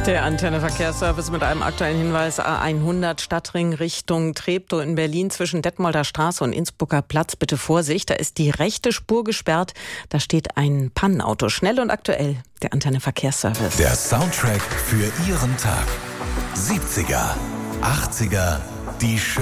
Der Antenne Verkehrsservice mit einem aktuellen Hinweis: A100 Stadtring Richtung Treptow in Berlin zwischen Detmolder Straße und Innsbrucker Platz. Bitte Vorsicht, da ist die rechte Spur gesperrt. Da steht ein Pannenauto. Schnell und aktuell, der Antenne Verkehrsservice. Der Soundtrack für Ihren Tag. 70er, 80er, die schönen